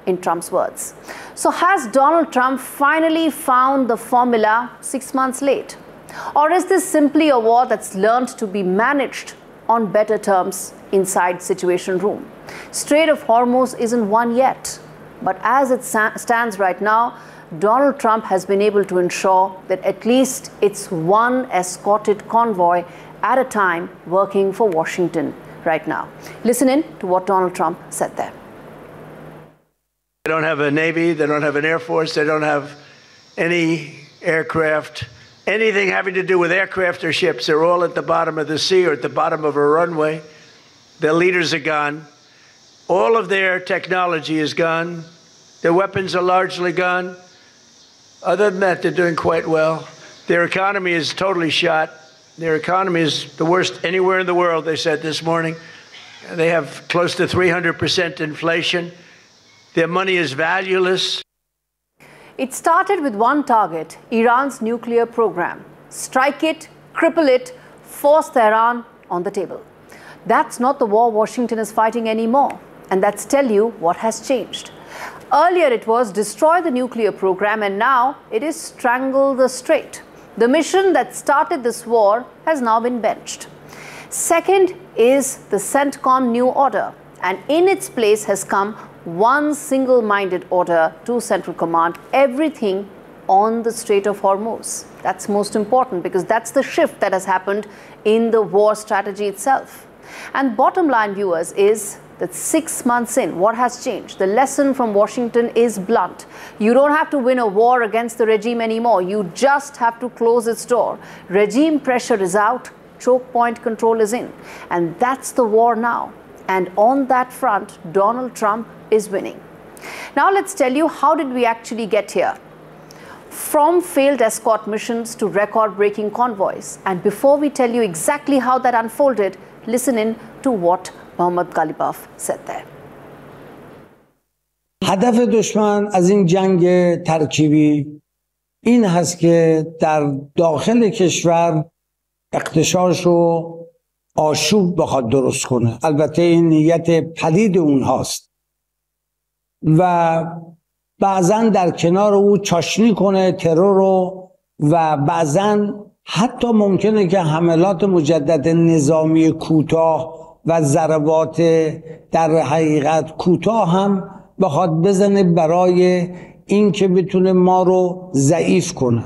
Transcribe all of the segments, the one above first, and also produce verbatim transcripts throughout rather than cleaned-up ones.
in Trump's words. So has Donald Trump finally found the formula six months late? Or is this simply a war that's learned to be managed on better terms inside Situation Room? Strait of Hormuz isn't won yet, but as it stands right now, Donald Trump has been able to ensure that at least it's one escorted convoy at a time working for Washington right now. Listen in to what Donald Trump said there. They don't have a Navy, they don't have an Air Force, they don't have any aircraft, anything having to do with aircraft or ships. They're all at the bottom of the sea or at the bottom of a runway. Their leaders are gone. All of their technology is gone. Their weapons are largely gone. Other than that, they're doing quite well. Their economy is totally shot. Their economy is the worst anywhere in the world, they said this morning. They have close to three hundred percent inflation. Their money is valueless. It started with one target, Iran's nuclear program. Strike it, cripple it, force Tehran on the table. That's not the war Washington is fighting anymore. And that's tell you what has changed. Earlier it was destroy the nuclear program, and now it is strangle the strait. The mission that started this war has now been benched. Second is the CENTCOM new order, and in its place has come one single-minded order to Central Command, everything on the Strait of Hormuz. That's most important because that's the shift that has happened in the war strategy itself. And bottom line, viewers, is that six months in, what has changed? The lesson from Washington is blunt. You don't have to win a war against the regime anymore. You just have to close its door. Regime pressure is out, choke point control is in. And that's the war now. And on that front, Donald Trump is winning. Now let's tell you, how did we actually get here? From failed escort missions to record-breaking convoys. And before we tell you exactly how that unfolded, listen in to what Mohammad Ghalibaf said there. هدف دشمن از این جنگ ترکیبی این هست که در داخل کشور اغتشاش و آشوب بخواد درست کنه. البته این نیت پلید اونهاست و بعضا در کنار او چاشنی کنه ترور رو و بعضا حتی ممکنه که حملات مجدد نظامی کوتاه و ضربات در حقیقت کوتاه هم بخواد بزنه برای این که بتونه ما رو ضعیف کنه.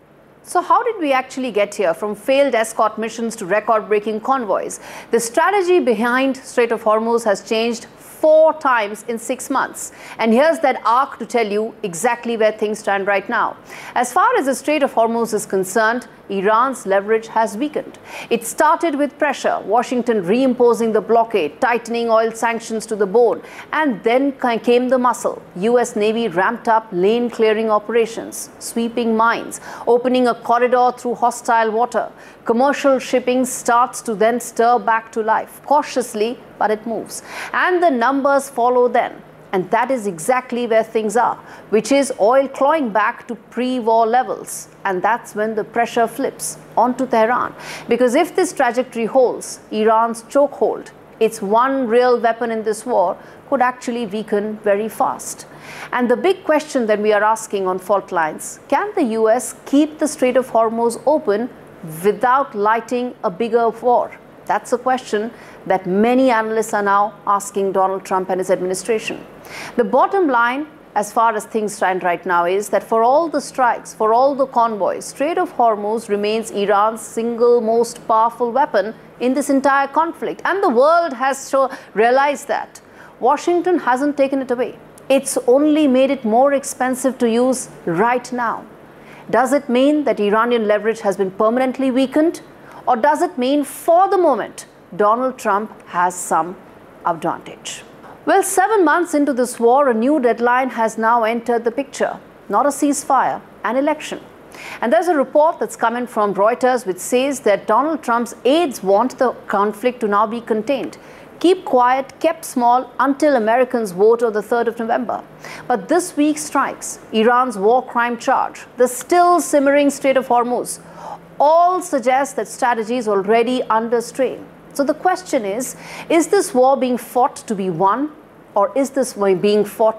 So how did we actually get here from failed escort missions to record-breaking convoys? The strategy behind Strait of Hormuz has changed four times in six months. And here's that arc to tell you exactly where things stand right now. As far as the Strait of Hormuz is concerned, Iran's leverage has weakened. It started with pressure, Washington reimposing the blockade, tightening oil sanctions to the bone, and then came the muscle. U S Navy ramped up lane clearing operations, sweeping mines, opening a corridor through hostile water. Commercial shipping starts to then stir back to life, cautiously, but it moves. And the numbers follow then. And that is exactly where things are, which is oil clawing back to pre-war levels. And that's when the pressure flips onto Tehran. Because if this trajectory holds, Iran's chokehold, its one real weapon in this war, could actually weaken very fast. And the big question that we are asking on fault lines, can the U S keep the Strait of Hormuz open without lighting a bigger war? That's a question that many analysts are now asking Donald Trump and his administration. The bottom line, as far as things stand right now, is that for all the strikes, for all the convoys, Strait of Hormuz remains Iran's single most powerful weapon in this entire conflict. And the world has show, realized that. Washington hasn't taken it away. It's only made it more expensive to use right now. Does it mean that Iranian leverage has been permanently weakened? Or does it mean, for the moment, Donald Trump has some advantage? Well, seven months into this war, a new deadline has now entered the picture. Not a ceasefire, an election. And there's a report that's coming from Reuters which says that Donald Trump's aides want the conflict to now be contained. Keep quiet, kept small until Americans vote on the third of November. But this week's strikes, Iran's war crime charge, the still simmering Strait of Hormuz, all suggest that strategy is already under strain. So the question is, is this war being fought to be won, or is this war being fought